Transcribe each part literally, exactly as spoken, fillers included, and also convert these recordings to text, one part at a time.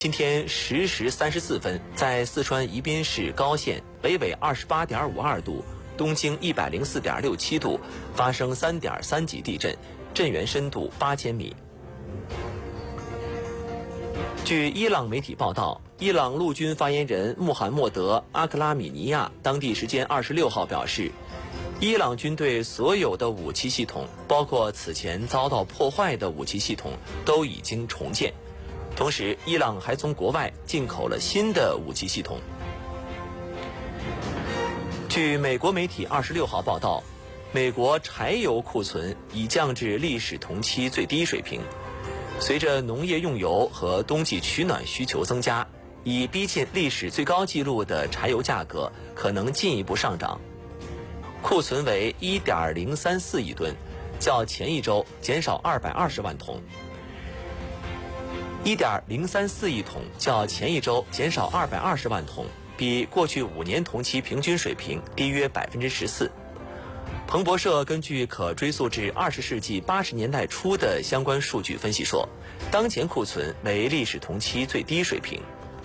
今天十时三十四分，在四川宜宾市高县北纬二十八点五二度、东经一百零四点六七度发生三点三级地震，震源深度八千米。据伊朗媒体报道，伊朗陆军发言人穆罕默德·阿克拉米尼亚当地时间二十六号表示，伊朗军队所有的武器系统，包括此前遭到破坏的武器系统，都已经重建。同时，伊朗还从国外进口了新的武器系统。据美国媒体二十六号报道，美国柴油库存已降至历史同期最低水平。随着农业用油和冬季取暖需求增加，已逼近历史最高纪录的柴油价格可能进一步上涨。库存为 一点零三四亿吨，较前一周减少二百二十万桶。一点零三四亿桶较前一周减少二百二十万桶，比过去五年同期平均水平低约百分之十四。彭博社根据可追溯至二十世纪八十年代初的相关数据分析说，当前库存为历史同期最低水平。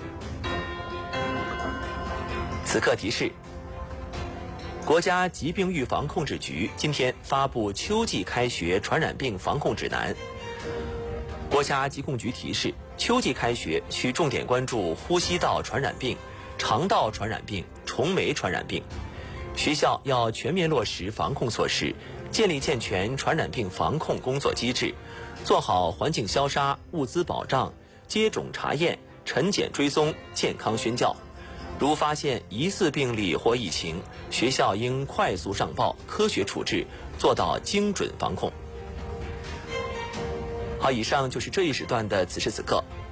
此刻提示：国家疾病预防控制局今天发布秋季开学传染病防控指南。国家疾控局提示，秋季开学需重点关注呼吸道传染病、肠道传染病、虫媒传染病。学校要全面落实防控措施，建立健全传染病防控工作机制，做好环境消杀、物资保障、接种查验、晨检追踪、健康宣教。如发现疑似病例或疫情，学校应快速上报、科学处置，做到精准防控。好，以上就是这一时段的此时此刻。